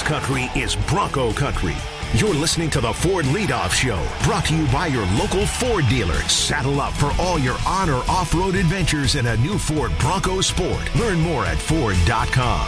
Next country is Bronco country. You're listening to the Ford Leadoff Show, brought to you by your local Ford dealers. Saddle up for all your on or off-road adventures in a new Ford Bronco Sport. Learn more at Ford.com.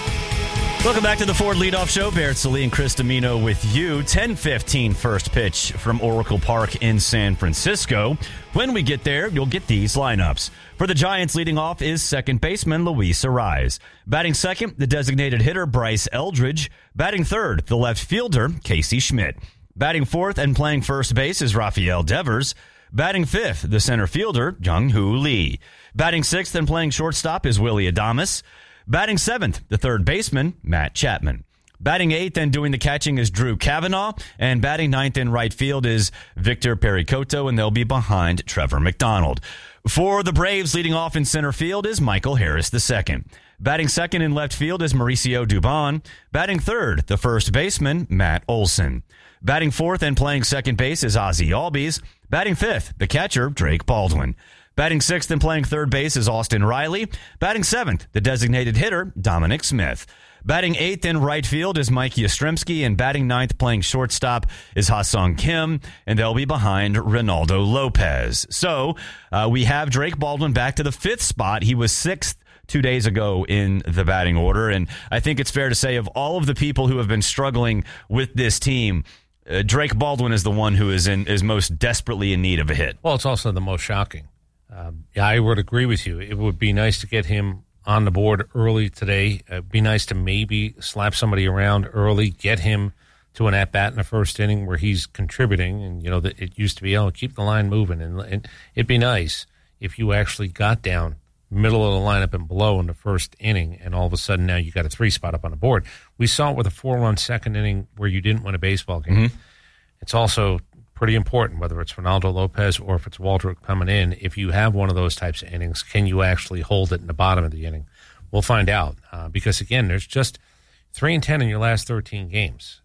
Welcome back to the Ford Leadoff Show. Barrett Salee and Chris Domino with you. 10:15 first pitch from Oracle Park in San Francisco. When we get there, you'll get these lineups. For the Giants, leading off is second baseman Luis Arraez. Batting second, the designated hitter Bryce Eldridge. Batting third, the left fielder Casey Schmidt. Batting fourth and playing first base is Rafael Devers. Batting fifth, the center fielder Jung-Hoo Lee. Batting sixth and playing shortstop is Willy Adames. Batting seventh, the third baseman, Matt Chapman. Batting eighth and doing the catching is Drew Cavanaugh. And batting ninth in right field is Victor Pericotto, and they'll be behind Trevor McDonald. For the Braves, leading off in center field is Michael Harris II. Batting second in left field is Mauricio Dubon. Batting third, the first baseman, Matt Olson. Batting fourth and playing second base is Ozzie Albies. Batting fifth, the catcher, Drake Baldwin. Batting sixth and playing third base is Austin Riley. Batting seventh, the designated hitter, Dominic Smith. Batting eighth in right field is Mike Yastrzemski, and batting ninth playing shortstop is Ha-Sung Kim, and they'll be behind Ronaldo Lopez. So we have Drake Baldwin back to the fifth spot. He was sixth 2 days ago in the batting order, and I think it's fair to say of all of the people who have been struggling with this team, Drake Baldwin is the one who is most desperately in need of a hit. Well, it's also the most shocking. Yeah, I would agree with you. It would be nice to get him on the board early today. It'd be nice to maybe slap somebody around early, get him to an at-bat in the first inning where he's contributing. And, you know, it used to be, keep the line moving. And it'd be nice if you actually got down middle of the lineup and below in the first inning, and all of a sudden now you got a 3 spot up on the board. We saw it with a 4-run second inning where you didn't win a baseball game. Mm-hmm. It's also pretty important, whether it's Ronaldo Lopez or if it's Waldrop coming in. If you have one of those types of innings, can you actually hold it in the bottom of the inning? We'll find out because, again, there's just 3-10 in your last 13 games.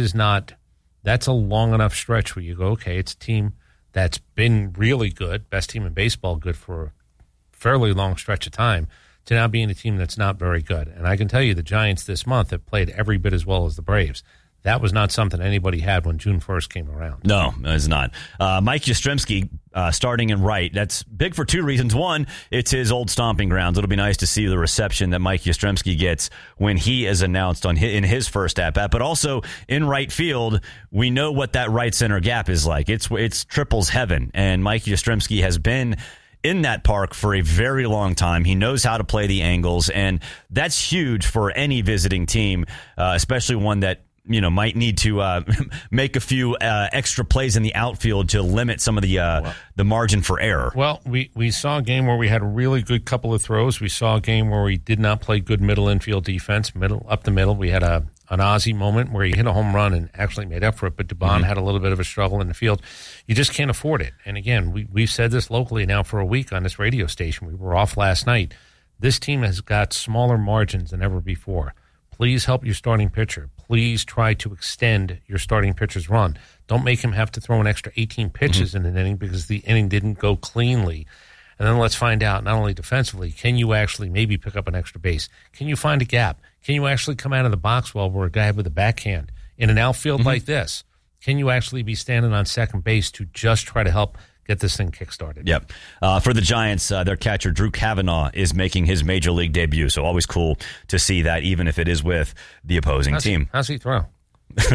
That's a long enough stretch where you go, okay, it's a team that's been really good, best team in baseball, good for a fairly long stretch of time, to now being a team that's not very good. And I can tell you the Giants this month have played every bit as well as the Braves. That was not something anybody had when June 1st came around. No, it's not. Mike Yastrzemski starting in right. That's big for 2 reasons. One, it's his old stomping grounds. It'll be nice to see the reception that Mike Yastrzemski gets when he is announced in his first at-bat. But also in right field, we know what that right center gap is like. It's triples heaven, and Mike Yastrzemski has been in that park for a very long time. He knows how to play the angles, and that's huge for any visiting team, especially one that might need to make a few extra plays in the outfield to limit some of the margin for error. Well, we saw a game where we had a really good couple of throws. We saw a game where we did not play good middle infield defense, up the middle. We had an Ozzie moment where he hit a home run and actually made up for it, but Dubon had a little bit of a struggle in the field. You just can't afford it. And again, we've said this locally now for a week on this radio station. We were off last night. This team has got smaller margins than ever before. Please help your starting pitcher. Please try to extend your starting pitcher's run. Don't make him have to throw an extra 18 pitches in an inning because the inning didn't go cleanly. And then let's find out, not only defensively, can you actually maybe pick up an extra base? Can you find a gap? Can you actually come out of the box well where a guy with a backhand in an outfield like this? Can you actually be standing on second base to just try to help get this thing kick-started? Yep. For the Giants, their catcher, Drew Cavanaugh, is making his major league debut, so always cool to see that, even if it is with the opposing team. How's he throw? It's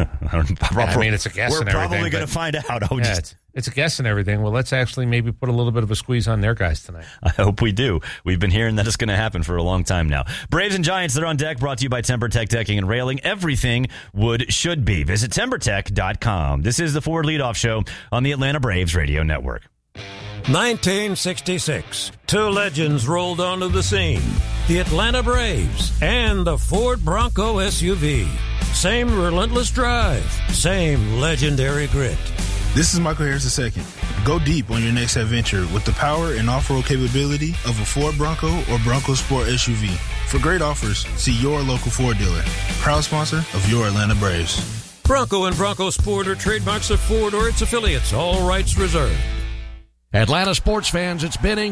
a guess and everything. We're probably going to find out. It's a guess and everything. Well, let's actually maybe put a little bit of a squeeze on their guys tonight. I hope we do. We've been hearing that it's going to happen for a long time now. Braves and Giants, they're on deck, brought to you by TimberTech Decking and Railing. Everything wood should be. Visit TimberTech.com. This is the Ford Leadoff Show on the Atlanta Braves Radio Network. 1966, 2 legends rolled onto the scene. The Atlanta Braves and the Ford Bronco SUV. Same relentless drive, same legendary grit. This is Michael Harris II. Go deep on your next adventure with the power and off-road capability of a Ford Bronco or Bronco Sport SUV. For great offers, see your local Ford dealer. Proud sponsor of your Atlanta Braves. Bronco and Bronco Sport are trademarks of Ford or its affiliates. All rights reserved. Atlanta sports fans, it's Ben Ingram.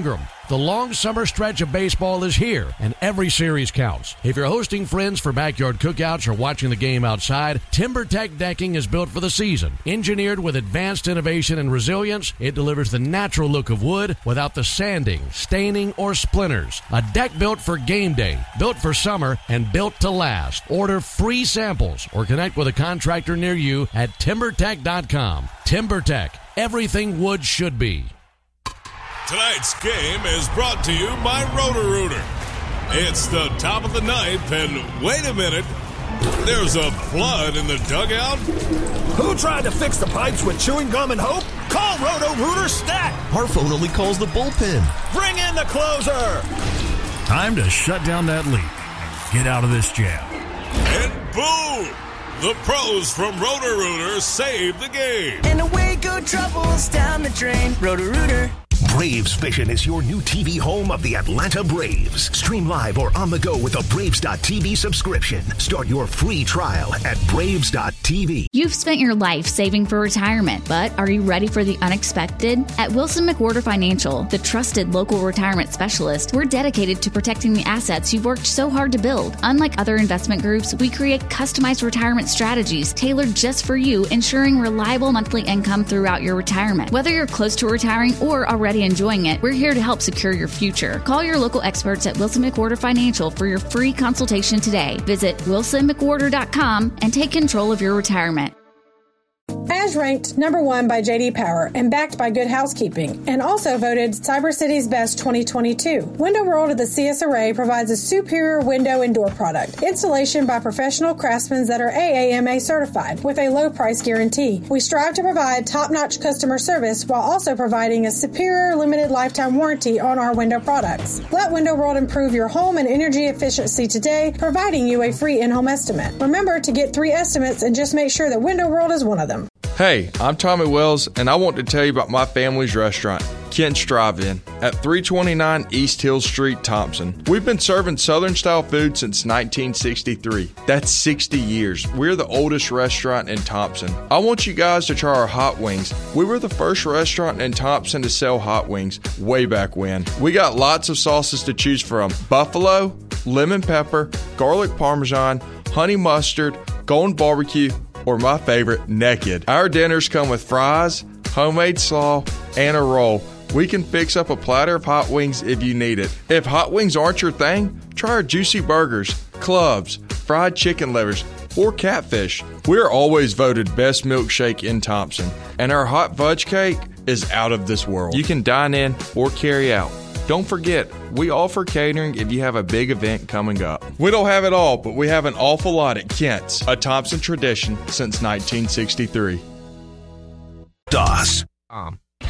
The long summer stretch of baseball is here, and every series counts. If you're hosting friends for backyard cookouts or watching the game outside, TimberTech decking is built for the season. Engineered with advanced innovation and resilience, it delivers the natural look of wood without the sanding, staining, or splinters. A deck built for game day, built for summer, and built to last. Order free samples or connect with a contractor near you at TimberTech.com. TimberTech, everything wood should be. Tonight's game is brought to you by Roto-Rooter. It's the top of the ninth, and wait a minute, there's a flood in the dugout. Who tried to fix the pipes with chewing gum and hope? Call Roto-Rooter Stat. Our phone only calls the bullpen. Bring in the closer. Time to shut down that leak and get out of this jam. And boom! The pros from Roto-Rooter save the game. And away go troubles down the drain. Roto-Rooter. Braves Vision is your new TV home of the Atlanta Braves. Stream live or on the go with a Braves.tv subscription. Start your free trial at Braves.tv. You've spent your life saving for retirement, but are you ready for the unexpected? At Wilson McWhorter Financial, the trusted local retirement specialist, we're dedicated to protecting the assets you've worked so hard to build. Unlike other investment groups, we create customized retirement strategies tailored just for you, ensuring reliable monthly income throughout your retirement. Whether you're close to retiring or already enjoying it, we're here to help secure your future. Call your local experts at Wilson McWhorter Financial for your free consultation today. Visit wilsonmcwhorter.com and take control of your retirement. As ranked number 1 by J.D. Power and backed by Good Housekeeping, and also voted Cyber City's Best 2022, Window World of the CS Array provides a superior window and door product. Installation by professional craftsmen that are AAMA certified with a low price guarantee. We strive to provide top-notch customer service while also providing a superior limited lifetime warranty on our window products. Let Window World improve your home and energy efficiency today, providing you a free in-home estimate. Remember to get 3 estimates and just make sure that Window World is one of them. Hey, I'm Tommy Wells, and I want to tell you about my family's restaurant, Kent's Drive-In, at 329 East Hill Street, Thompson. We've been serving Southern-style food since 1963. That's 60 years. We're the oldest restaurant in Thompson. I want you guys to try our hot wings. We were the first restaurant in Thompson to sell hot wings way back when. We got lots of sauces to choose from: buffalo, lemon pepper, garlic parmesan, honey mustard, golden barbecue, or my favorite, naked. Our dinners come with fries, homemade slaw, and a roll. We can fix up a platter of hot wings if you need it. If hot wings aren't your thing, try our juicy burgers, clubs, fried chicken livers, or catfish. We're always voted best milkshake in Thompson, and our hot fudge cake is out of this world. You can dine in or carry out. Don't forget, we offer catering if you have a big event coming up. We don't have it all, but we have an awful lot at Kent's, a Thompson tradition since 1963. DOS.